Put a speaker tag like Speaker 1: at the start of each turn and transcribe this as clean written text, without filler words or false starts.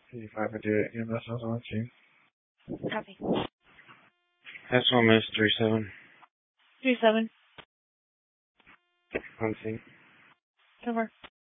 Speaker 1: 55 I do it. Yeah, that's what I was on
Speaker 2: Copy.
Speaker 1: That's almost 37.
Speaker 2: 37.
Speaker 1: Hunting.
Speaker 2: Over.